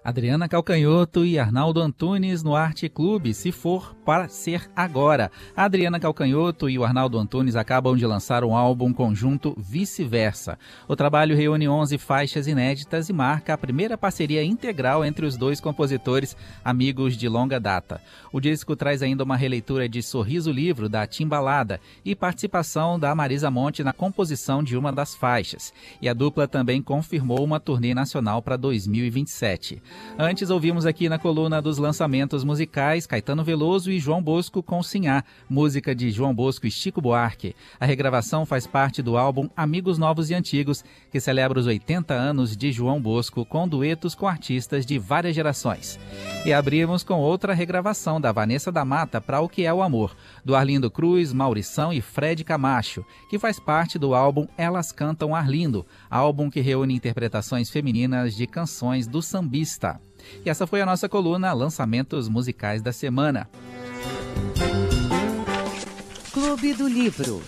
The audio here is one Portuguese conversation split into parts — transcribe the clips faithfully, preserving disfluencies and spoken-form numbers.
Adriana Calcanhoto e Arnaldo Antunes no Arte Clube, Se For Para Ser Agora. A Adriana Calcanhoto e o Arnaldo Antunes acabam de lançar um álbum conjunto Vice-Versa. O trabalho reúne onze faixas inéditas e marca a primeira parceria integral entre os dois compositores, amigos de longa data. O disco traz ainda uma releitura de Sorriso Livro, da Timbalada, e participação da Marisa Monte na composição de uma das faixas. E a dupla também confirmou uma turnê nacional para dois mil e vinte e sete. Antes ouvimos aqui na coluna dos lançamentos musicais Caetano Veloso e João Bosco com Sinhá, música de João Bosco e Chico Buarque. A regravação faz parte do álbum Amigos Novos e Antigos, que celebra os oitenta anos de João Bosco com duetos com artistas de várias gerações. E abrimos com outra regravação da Vanessa da Mata para O Que É o Amor, do Arlindo Cruz, Maurição e Fred Camacho, que faz parte do álbum Elas Cantam Arlindo, álbum que reúne interpretações femininas de canções do sambista. E essa foi a nossa coluna Lançamentos Musicais da Semana. Clube do Livro.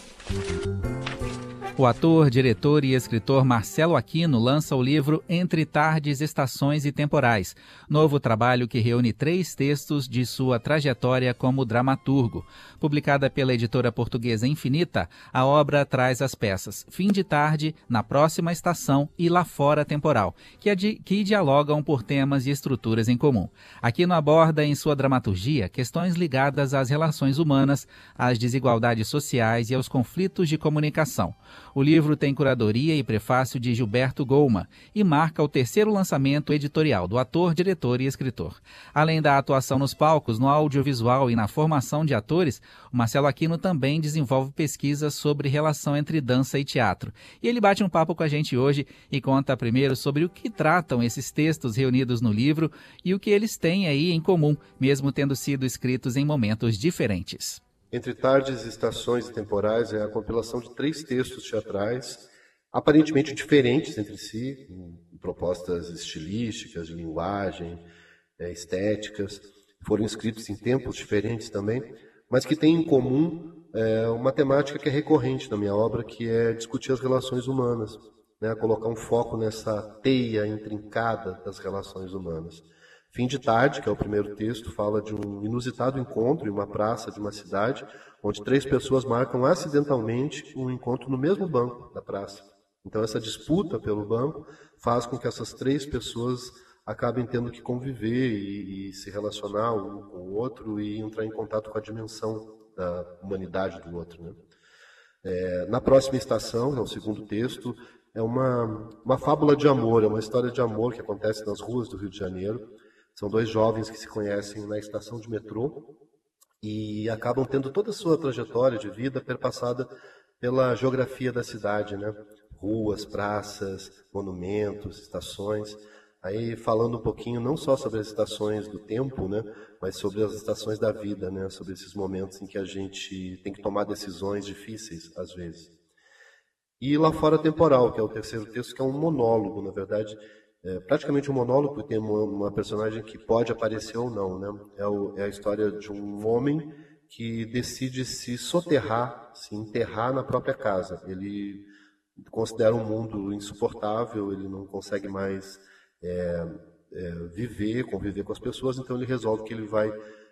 O ator, diretor e escritor Marcelo Aquino lança o livro Entre Tardes, Estações e Temporais, novo trabalho que reúne três textos de sua trajetória como dramaturgo. Publicada pela editora portuguesa Infinita, a obra traz as peças Fim de Tarde, Na Próxima Estação e Lá Fora Temporal, que, adi- que dialogam por temas e estruturas em comum. Aquino aborda em sua dramaturgia questões ligadas às relações humanas, às desigualdades sociais e aos conflitos de comunicação. O livro tem curadoria e prefácio de Gilberto Gouma e marca o terceiro lançamento editorial do ator, diretor e escritor. Além da atuação nos palcos, no audiovisual e na formação de atores, o Marcelo Aquino também desenvolve pesquisas sobre relação entre dança e teatro. E ele bate um papo com a gente hoje e conta primeiro sobre o que tratam esses textos reunidos no livro e o que eles têm aí em comum, mesmo tendo sido escritos em momentos diferentes. Entre Tardes, Estações e Temporais é a compilação de três textos teatrais, aparentemente diferentes entre si, em propostas estilísticas, de linguagem, é, estéticas, foram escritos em tempos diferentes também, mas que têm em comum é, uma temática que é recorrente na minha obra, que é discutir as relações humanas, né, colocar um foco nessa teia intrincada das relações humanas. Fim de Tarde, que é o primeiro texto, fala de um inusitado encontro em uma praça de uma cidade, onde três pessoas marcam acidentalmente um encontro no mesmo banco da praça. Então essa disputa pelo banco faz com que essas três pessoas acabem tendo que conviver e, e se relacionar um com o outro e entrar em contato com a dimensão da humanidade do outro, né? É, na Próxima Estação, é o segundo texto, é uma, uma fábula de amor, é uma história de amor que acontece nas ruas do Rio de Janeiro. São dois jovens que se conhecem na estação de metrô e acabam tendo toda a sua trajetória de vida perpassada pela geografia da cidade, né? Ruas, praças, monumentos, estações. Aí falando um pouquinho não só sobre as estações do tempo, né? Mas sobre as estações da vida, né? Sobre esses momentos em que a gente tem que tomar decisões difíceis, às vezes. E Lá Fora Temporal, que é o terceiro texto, que é um monólogo, na verdade. É praticamente um monólogo, porque tem uma, uma personagem que pode aparecer ou não, né? É, o, é a história de um homem que decide se soterrar, se enterrar na própria casa. Ele considera um mundo insuportável, ele não consegue mais é, é, viver, conviver com as pessoas, então ele resolve que ele vai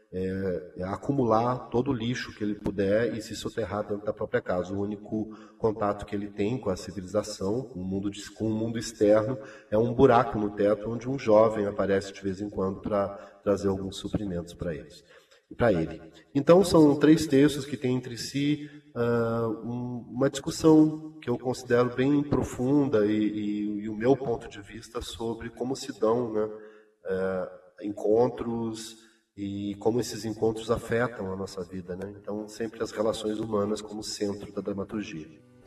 é, é, acumular todo o lixo que ele puder e se soterrar dentro da própria casa. O único contato que ele tem com a civilização, o mundo de, com o mundo externo, é um buraco no teto onde um jovem aparece de vez em quando para trazer alguns suprimentos para eles, para ele. Então são três textos que têm entre si uh, um, uma discussão que eu considero bem profunda e, e, e o meu ponto de vista sobre como se dão, né, uh, encontros e como esses encontros afetam a nossa vida, né? Então, sempre as relações humanas como centro da dramaturgia.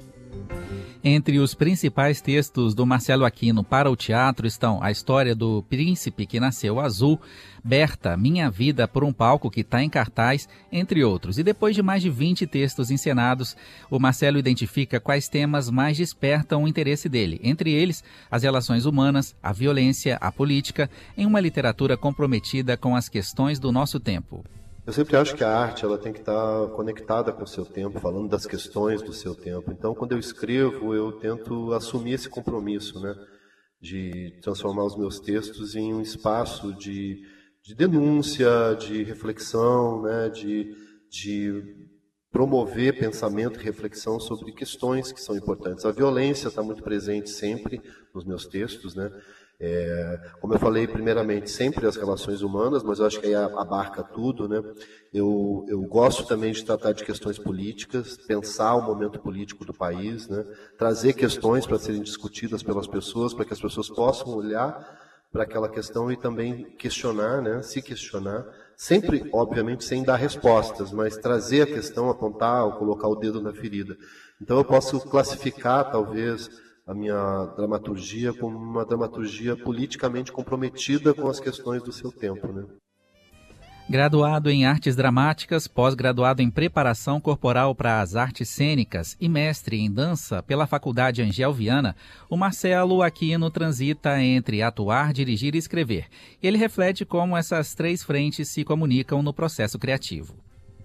Entre os principais textos do Marcelo Aquino para o teatro estão A História do Príncipe que Nasceu Azul, Berta, Minha Vida por um Palco, que está em cartaz, entre outros. E depois de mais de vinte textos encenados, o Marcelo identifica quais temas mais despertam o interesse dele. Entre eles, as relações humanas, a violência, a política, em uma literatura comprometida com as questões do nosso tempo. Eu sempre acho que a arte ela tem que estar conectada com o seu tempo, falando das questões do seu tempo. Então, quando eu escrevo, eu tento assumir esse compromisso, né? de transformar os meus textos em um espaço de, de denúncia, de reflexão, né, de, de promover pensamento e reflexão sobre questões que são importantes. A violência está muito presente sempre nos meus textos, né? É, como eu falei, primeiramente, sempre as relações humanas, mas eu acho que aí abarca tudo, né? Eu, eu gosto também de tratar de questões políticas, pensar o momento político do país, né? Trazer questões para serem discutidas pelas pessoas, para que as pessoas possam olhar para aquela questão e também questionar, né? Se questionar, sempre, obviamente, sem dar respostas, mas trazer a questão, apontar ou colocar o dedo na ferida. Então eu posso classificar, talvez, a minha dramaturgia como uma dramaturgia politicamente comprometida com as questões do seu tempo, né? Graduado em Artes Dramáticas, pós-graduado em Preparação Corporal para as Artes Cênicas e mestre em Dança pela Faculdade Angel Viana, o Marcelo Aquino transita entre atuar, dirigir e escrever. Ele reflete como essas três frentes se comunicam no processo criativo.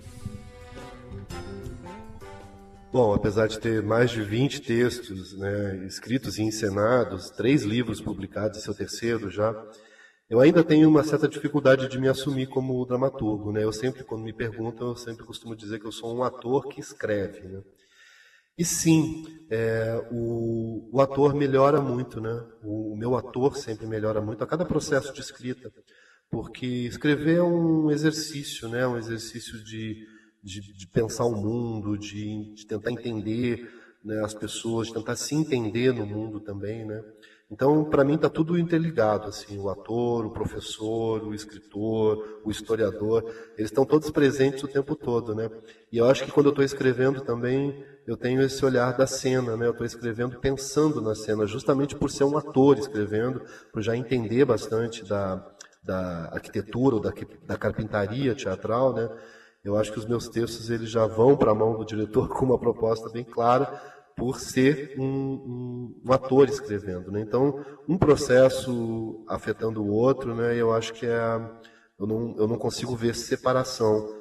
Bom, apesar de ter mais de vinte textos, né, escritos e encenados, três livros publicados, esse é o terceiro já, eu ainda tenho uma certa dificuldade de me assumir como dramaturgo, né? Eu sempre, quando me perguntam, eu sempre costumo dizer que eu sou um ator que escreve, né? E sim, é, o, o ator melhora muito, né? O, o meu ator sempre melhora muito a cada processo de escrita, porque escrever é um exercício, né? Um exercício de, de, de pensar o mundo, de, de tentar entender, né, as pessoas, de tentar se entender no mundo também, né? Então, para mim, está tudo interligado, assim, o ator, o professor, o escritor, o historiador, eles estão todos presentes o tempo todo, né? E eu acho que quando eu estou escrevendo também, eu tenho esse olhar da cena, né? Eu estou escrevendo pensando na cena, justamente por ser um ator escrevendo, por já entender bastante da, da arquitetura ou da, da carpintaria teatral, né? Eu acho que os meus textos eles já vão para a mão do diretor com uma proposta bem clara, por ser um, um, um ator escrevendo, né? Então, um processo afetando o outro, né? Eu acho que é, eu não, eu não consigo ver separação.